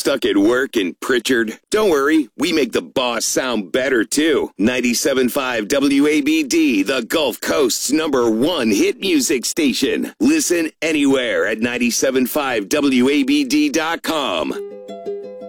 Stuck at work in Pritchard? Don't worry, we make the boss sound better too. 97.5 WABD, the Gulf Coast's #1 hit music station. Listen anywhere at 97.5WABD.com.